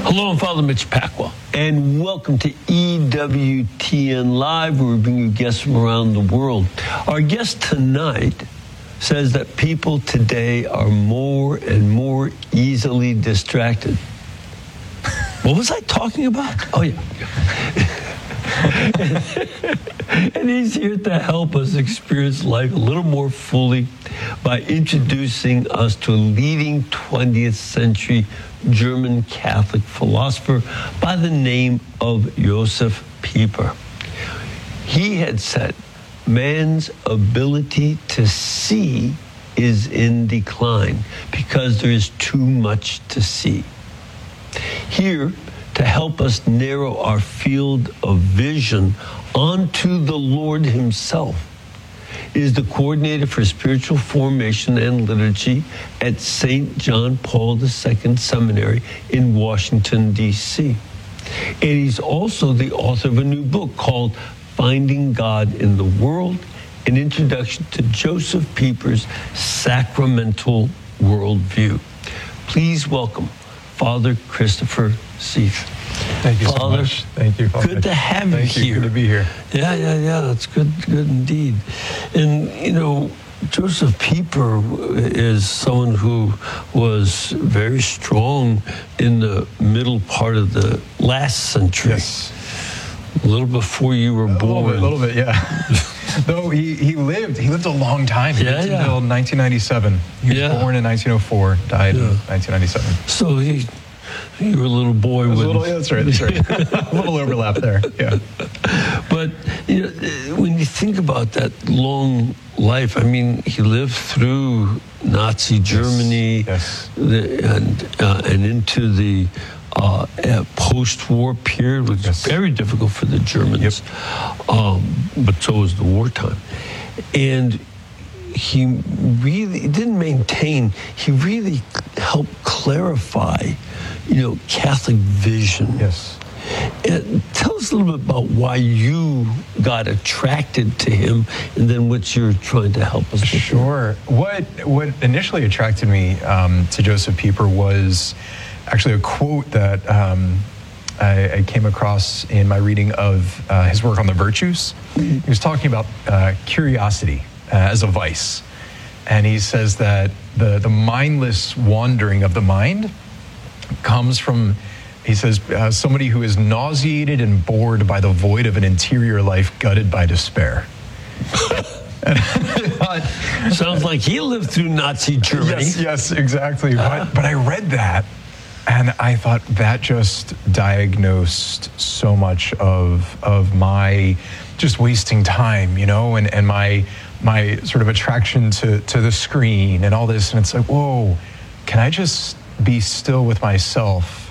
Hello, I'm Father Mitch Pacwa, and welcome to EWTN Live, where we bring you guests from around the world. Our guest tonight says that people today are more and more easily distracted. What was I talking about? Oh, yeah. And he's here to help us experience life a little more fully by introducing us to a leading 20th century German Catholic philosopher by the name of Josef Pieper. He had said, man's ability to see is in decline because there is too much to see. Here, to help us narrow our field of vision onto the Lord himself, is the coordinator for spiritual formation and liturgy at St. John Paul II Seminary in Washington, D.C. And he's also the author of a new book called Finding God in the World, an introduction to Josef Pieper's sacramental worldview. Please welcome Father Christopher Seith. Thank you Father, so much. Thank you, Father. Good to have you here. Good to be here. Yeah. That's good indeed. And, you know, Josef Pieper is someone who was very strong in the middle part of the last century. Yes. A little before you were born. A little bit, yeah. Though he lived a long time. He lived until 1997. He was born in 1904, died in 1997. So you were a little boy with... That's right. A little overlap there, yeah. But you know, when you think about that long life, I mean, he lived through Nazi Germany and into the post-war period, which was very difficult for the Germans, but so was the wartime. And he really didn't maintain, he really helped clarify, Catholic vision. Yes. And tell us a little bit about why you got attracted to him and then what you're trying to help us with. Sure. What initially attracted me to Josef Pieper was actually a quote that I came across in my reading of his work on the virtues. He was talking about curiosity as a vice. And he says that the mindless wandering of the mind comes from, he says, somebody who is nauseated and bored by the void of an interior life gutted by despair. Sounds like he lived through Nazi Germany. Yes, exactly. But I read that, and I thought that just diagnosed so much of my just wasting time, and my sort of attraction to the screen and all this. And it's like, whoa, can I just be still with myself